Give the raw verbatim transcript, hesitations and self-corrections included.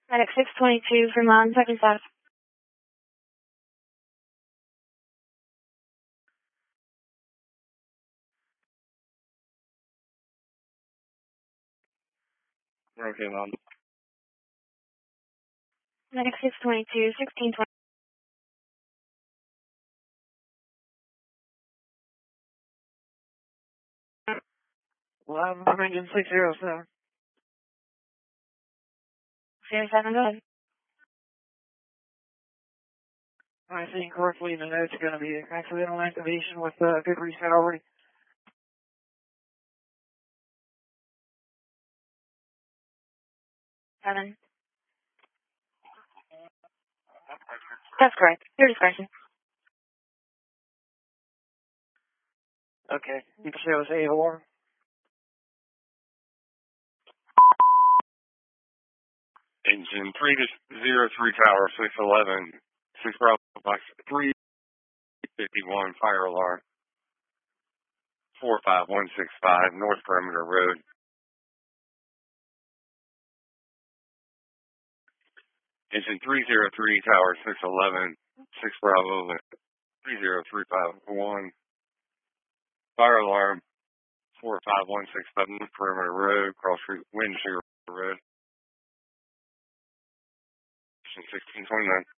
Medic six twenty-two for Mon, second stop. Okay, Mom. Medic six twenty-two, sixteen twenty. Well, I'm, I'm engine six zero seven. zero seven, go ahead. I think correctly the note's going to be accidental activation with a uh, good reset already. Seven. That's correct. Your discretion. Okay. You can show us A alarm. Engine three zero three Tower, six eleven, six Bravo Box three fifty-one, fire alarm, four five one six five, North Perimeter Road. Engine three zero three Tower, six eleven, six Bravo, three zero three five one, fire alarm, four five one six five, North Perimeter Road, Cross Street, Windshield Road. Engine sixteen twenty-nine.